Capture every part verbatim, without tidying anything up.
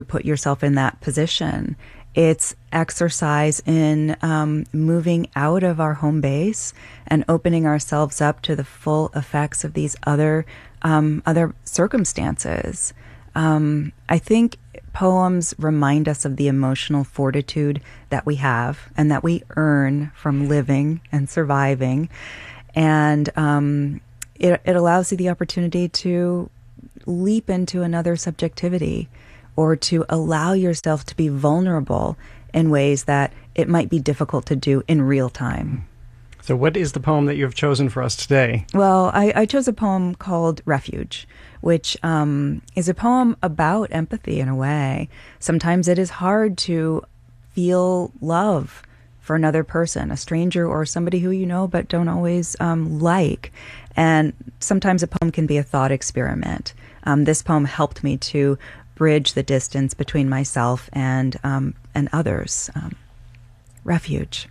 put yourself in that position. It's exercise in um, moving out of our home base and opening ourselves up to the full effects of these other um, other circumstances. Um, I think poems remind us of the emotional fortitude that we have and that we earn from living and surviving. And um, it, it allows you the opportunity to leap into another subjectivity, or to allow yourself to be vulnerable in ways that it might be difficult to do in real time. So what is the poem that you have chosen for us today? Well, I, I chose a poem called Refuge, which um, is a poem about empathy in a way. Sometimes it is hard to feel love for another person, a stranger or somebody who you know but don't always um, like. And sometimes a poem can be a thought experiment. Um, this poem helped me to bridge the distance between myself and um, and others. Um, refuge.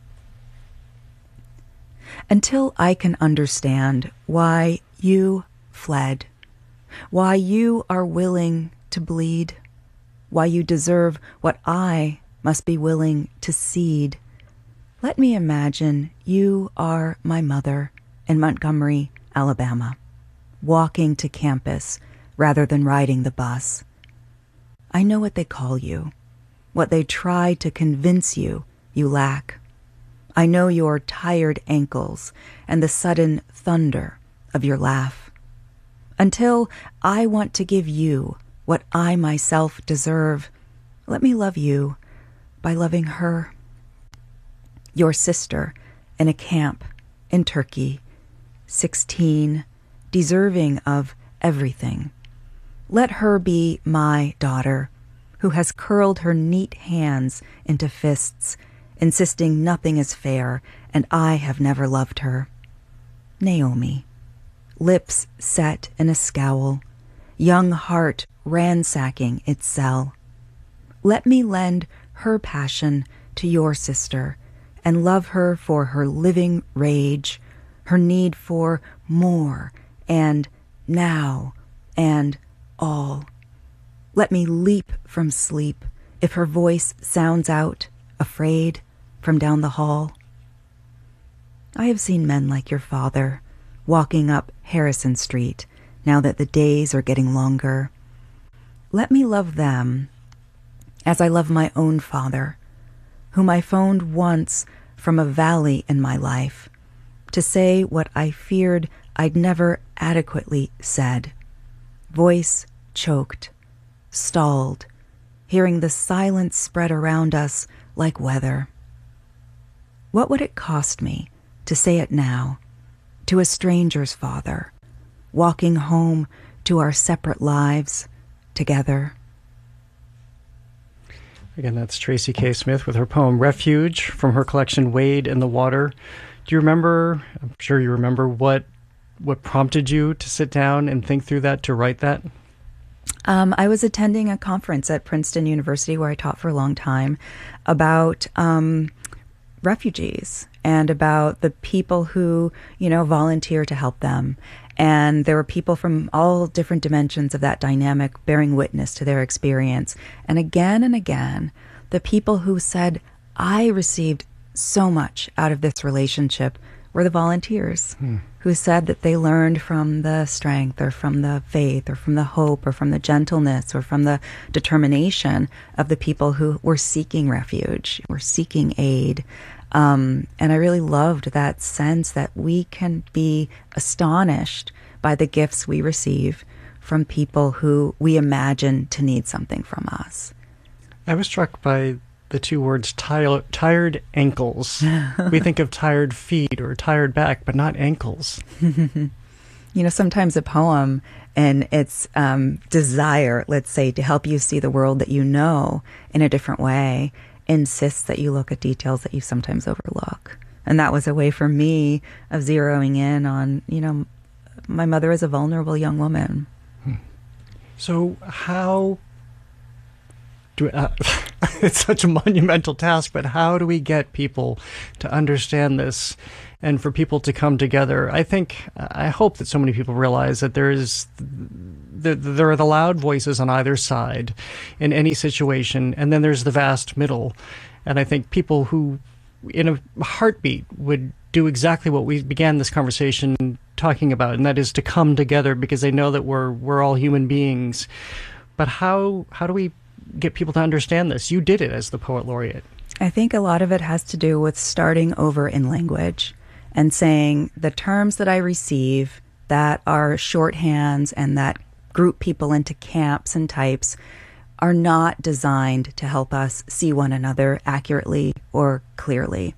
Until I can understand why you fled, why you are willing to bleed, why you deserve what I must be willing to cede, let me imagine you are my mother in Montgomery, Alabama, walking to campus rather than riding the bus. I know what they call you, what they try to convince you you lack. I know your tired ankles and the sudden thunder of your laugh. Until I want to give you what I myself deserve, let me love you by loving her. Your sister in a camp in Turkey, sixteen, deserving of everything. Let her be my daughter, who has curled her neat hands into fists, insisting nothing is fair, and I have never loved her. Naomi, lips set in a scowl, young heart ransacking its cell. Let me lend her passion to your sister, and love her for her living rage, her need for more, and now, and all. Let me leap from sleep if her voice sounds out, afraid, from down the hall. I have seen men like your father walking up Harrison Street now that the days are getting longer. Let me love them as I love my own father, whom I phoned once from a valley in my life to say what I feared I'd never adequately said. Voice choked, stalled, hearing the silence spread around us like weather. What would it cost me to say it now, to a stranger's father, walking home to our separate lives together? Again, that's Tracy K. Smith with her poem Refuge from her collection Wade in the Water. Do you remember, I'm sure you remember, what what prompted you to sit down and think through that, to write that? Um, I was attending a conference at Princeton University where I taught for a long time about um, refugees and about the people who, you know, volunteer to help them. And there were people from all different dimensions of that dynamic bearing witness to their experience. And again and again, the people who said, I received so much out of this relationship were the volunteers hmm. who said that they learned from the strength or from the faith or from the hope or from the gentleness or from the determination of the people who were seeking refuge, were seeking aid. Um, and I really loved that sense that we can be astonished by the gifts we receive from people who we imagine to need something from us. I was struck by the two words tired, tired ankles. We think of tired feet or tired back, but not ankles. You know, sometimes a poem and its um, desire, let's say, to help you see the world that you know in a different way, insists that you look at details that you sometimes overlook. And that was a way for me of zeroing in on, you know, my mother is a vulnerable young woman. So how do uh, it's such a monumental task, but how do we get people to understand this and for people to come together? I think, I hope that so many people realize that there is, there, there are the loud voices on either side in any situation, and then there's the vast middle. And I think people who, in a heartbeat, would do exactly what we began this conversation talking about, and that is to come together because they know that we're we're all human beings. But how how do we get people to understand this? You did it as the poet laureate. I think a lot of it has to do with starting over in language and saying the terms that I receive that are shorthands and that group people into camps and types are not designed to help us see one another accurately or clearly.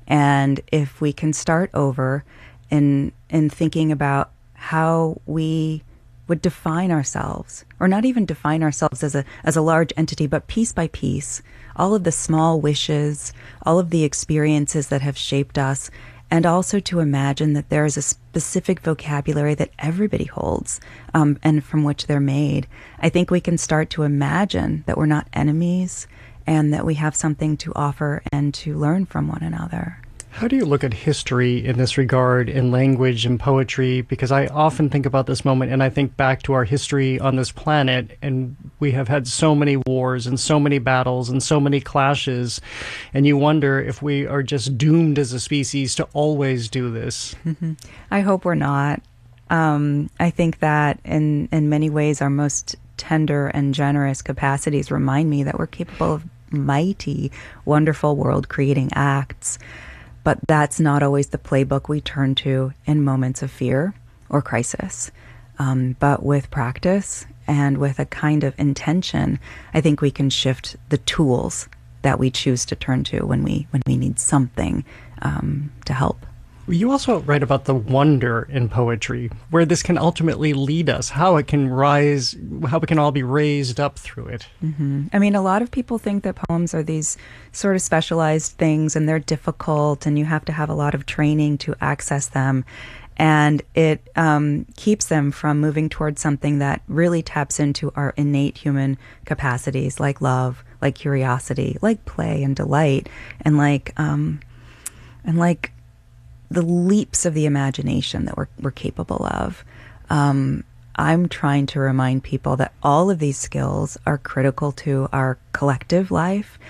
And if we can start over in in thinking about how we would define ourselves, or not even define ourselves as a as a large entity, but piece by piece, all of the small wishes, all of the experiences that have shaped us, and also to imagine that there is a specific vocabulary that everybody holds, um, and from which they're made. I think we can start to imagine that we're not enemies and that we have something to offer and to learn from one another. How do you look at history in this regard, in language and poetry? Because I often think about this moment and I think back to our history on this planet, and we have had so many wars and so many battles and so many clashes, and you wonder if we are just doomed as a species to always do this. Mm-hmm. I hope we're not. Um, I think that in, in many ways our most tender and generous capacities remind me that we're capable of mighty, wonderful world-creating acts. But that's not always the playbook we turn to in moments of fear or crisis. Um, but with practice and with a kind of intention, I think we can shift the tools that we choose to turn to when we when we need something um, to help. You also write about the wonder in poetry, where this can ultimately lead us, how it can rise, how we can all be raised up through it. Mm-hmm. I mean, a lot of people think that poems are these sort of specialized things and they're difficult and you have to have a lot of training to access them. And it um, keeps them from moving towards something that really taps into our innate human capacities, like love, like curiosity, like play and delight, and like, um, and like, the leaps of the imagination that we're, we're capable of. Um, I'm trying to remind people that all of these skills are critical to our collective life,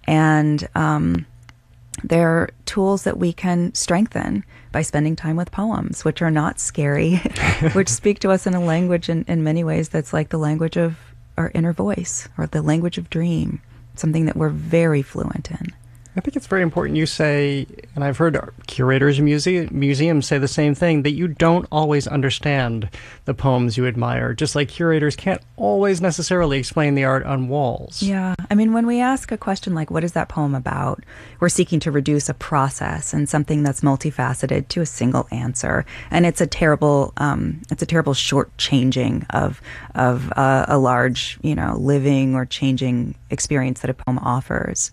and um, they're tools that we can strengthen by spending time with poems, which are not scary, which speak to us in a language in, in many ways that's like the language of our inner voice, or the language of dream, something that we're very fluent in. I think it's very important you say, and I've heard curators and muse- museums say the same thing, that you don't always understand the poems you admire, just like curators can't always necessarily explain the art on walls. Yeah. I mean, when we ask a question like, what is that poem about? We're seeking to reduce a process and something that's multifaceted to a single answer. And it's a terrible, um, it's a terrible shortchanging of, of uh, a large, you know, living or changing experience that a poem offers.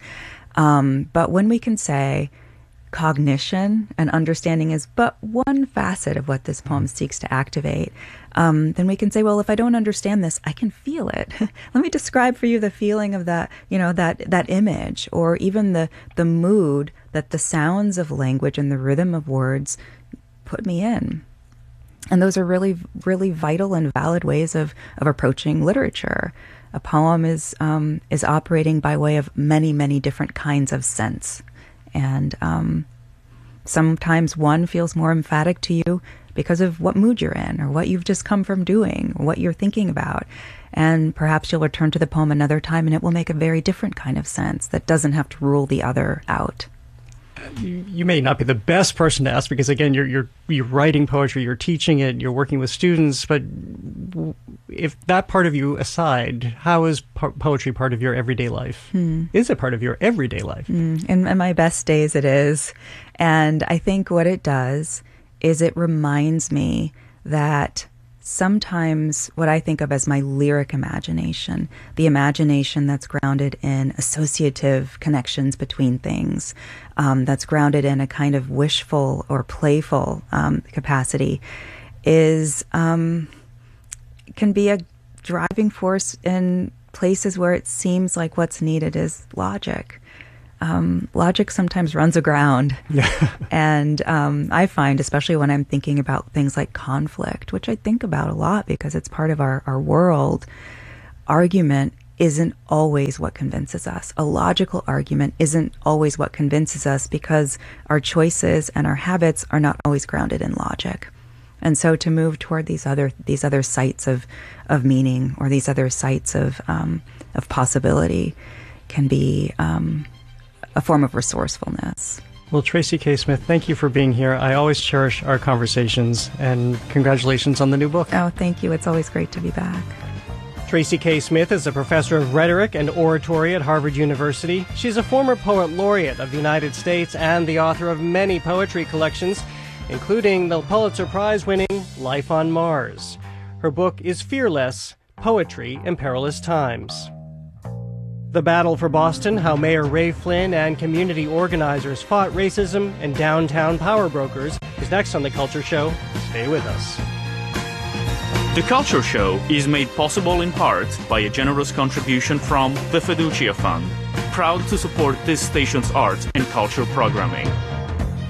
Um, but when we can say cognition and understanding is but one facet of what this poem seeks to activate, um, then we can say, well, if I don't understand this, I can feel it. Let me describe for you the feeling of that, you know, that, that image, or even the, the mood that the sounds of language and the rhythm of words put me in. And those are really, really vital and valid ways of, of approaching literature. A poem is um, is operating by way of many, many different kinds of sense. And um, sometimes one feels more emphatic to you because of what mood you're in, or what you've just come from doing, or what you're thinking about. And perhaps you'll return to the poem another time and it will make a very different kind of sense that doesn't have to rule the other out. You, you may not be the best person to ask because, again, you're, you're you're writing poetry, you're teaching it, you're working with students. But if that part of you aside, how is po- poetry part of your everyday life? Hmm. Is it part of your everyday life? Hmm. In, in my best days, it is. And I think what it does is it reminds me that sometimes what I think of as my lyric imagination, the imagination that's grounded in associative connections between things, um, that's grounded in a kind of wishful or playful um, capacity, is um, can be a driving force in places where it seems like what's needed is logic. Um, logic sometimes runs aground. Yeah. And um, I find, especially when I'm thinking about things like conflict, which I think about a lot because it's part of our, our world, argument isn't always what convinces us. A logical argument isn't always what convinces us because our choices and our habits are not always grounded in logic. And so to move toward these other these other sites of of meaning or these other sites of um, of possibility can be um, a form of resourcefulness. Well, Tracy K. Smith, thank you for being here. I always cherish our conversations, and congratulations on the new book. Oh, thank you. It's always great to be back. Tracy K. Smith is a professor of rhetoric and oratory at Harvard University. She's a former poet laureate of the United States and the author of many poetry collections, including the Pulitzer Prize-winning Life on Mars. Her book is Fearless: Poetry in Perilous Times. The Battle for Boston, How Mayor Ray Flynn and community organizers fought racism and downtown power brokers, is next on The Culture Show. Stay with us. The Culture Show is made possible in part by a generous contribution from the Fiducia Fund, proud to support this station's art and culture programming.